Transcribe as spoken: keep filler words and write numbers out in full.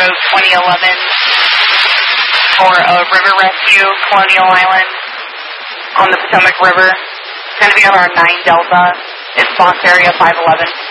boat twenty eleven for a river rescue, Colonial Island, on the Potomac River. It's going to be on our nine Delta. It's box area five eleven.